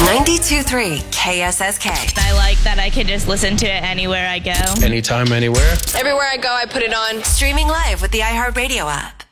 92.3 KSSK. I like that I can just listen to it anywhere I go. Anytime, anywhere. Everywhere I go, I put it on. Streaming live with the iHeartRadio app.